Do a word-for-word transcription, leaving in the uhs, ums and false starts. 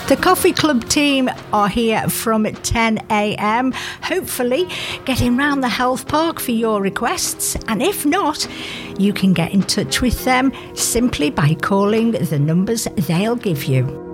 The Coffee Club team are here from ten a.m, hopefully getting round the health park for your requests, and if not, you can get in touch with them simply by calling the numbers they'll give you.